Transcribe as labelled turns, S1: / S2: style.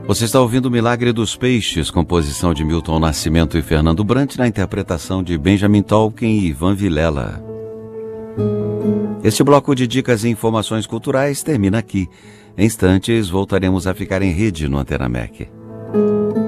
S1: Você está ouvindo O Milagre dos Peixes, composição de Milton Nascimento e Fernando Brant, na interpretação de Benjamin Tolkien e Ivan Vilela. Este bloco de dicas e informações culturais termina aqui. Em instantes, voltaremos a ficar em rede no Antena MEC.